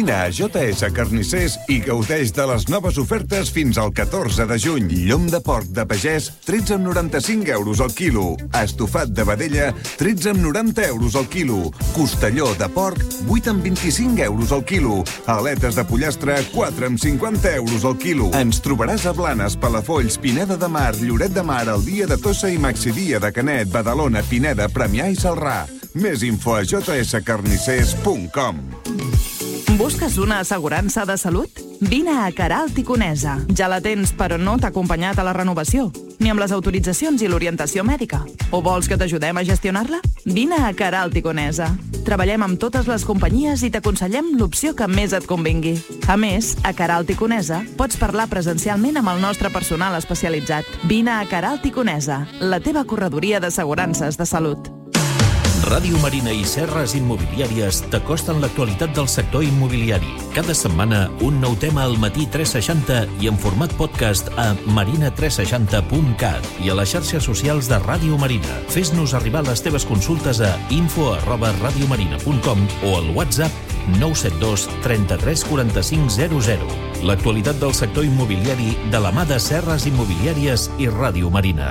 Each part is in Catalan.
Vine a JS Carnissers i gaudeix de les noves ofertes fins al 14 de juny. Llom de porc de pagès, 13,95 euros al quilo. Estofat de vedella, 13,90 euros al quilo. Costelló de porc, 8,25 euros al quilo. Aletes de pollastre, 4,50 euros al quilo. Ens trobaràs a Blanes, Palafolls, Pineda de Mar, Lloret de Mar, el Dia de Tossa i Maxidia de Canet, Badalona, Pineda, Premià i Celrà. Més info a jscarnissers.com. Busques una assegurança de salut? Vine a Queralt i Conesa. Ja la tens, però no t'ha acompanyat a la renovació, ni amb les autoritzacions i l'orientació mèdica. O vols que t'ajudem a gestionar-la? Vine a Queralt i Conesa. Treballem amb totes les companyies i t'aconsellem l'opció que més et convingui. A més, a Queralt i Conesa pots parlar presencialment amb el nostre personal especialitzat. Vine a Queralt i Conesa, la teva corredoria d'assegurances de salut. Ràdio Marina i Serres Immobiliàries t'acosten l'actualitat del sector immobiliari. Cada setmana, un nou tema al matí 360 i en format podcast a marina360.cat i a les xarxes socials de Ràdio Marina. Fes-nos arribar les teves consultes a info@radiomarina.com o al WhatsApp 972 33 45 00. L'actualitat del sector immobiliari de la mà de Serres Immobiliàries i Ràdio Marina.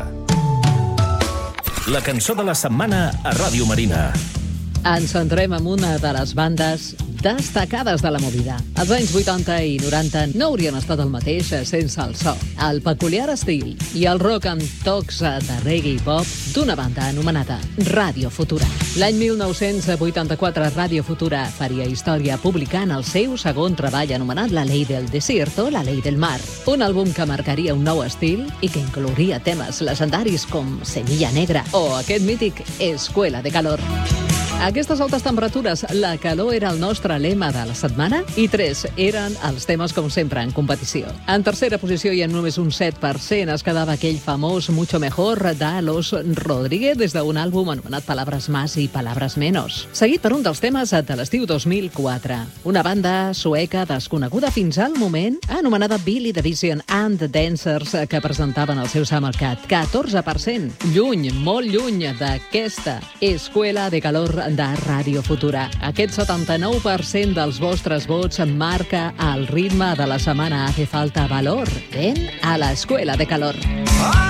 La cançó de la setmana a Ràdio Marina. Ens centrem en una de les bandes destacades de la movida. Els anys 80 i 90 no haurien estat el mateix sense el so, el peculiar estil i el rock amb tocs de reggae i pop d'una banda anomenada Ràdio Futura. L'any 1984, Ràdio Futura faria història publicant el seu segon treball anomenat La Ley del Desierto, La Ley del Mar. Un àlbum que marcaria un nou estil i que inclouria temes legendaris com Semilla Negra o aquest mític Escuela de Calor. A aquestes altes temperatures, la calor era el nostre lema de la setmana i 3 eren els temes, com sempre, en competició. En tercera posició i en només un 7% es quedava aquell famós Mucho Mejor de Los Rodríguez des d'un àlbum anomenat Palabras Más i Palabras Menos. Seguit per un dels temes de l'estiu 2004. Una banda sueca desconeguda fins al moment, anomenada Billy the Vision and the Dancers, que presentaven el seu Summercat. 14%, lluny, molt lluny d'aquesta Escuela de Calor de Ràdio Futura. Aquest 79% dels vostres vots marca el ritme de la setmana. Hace falta valor. Ven a la Escuela de Calor.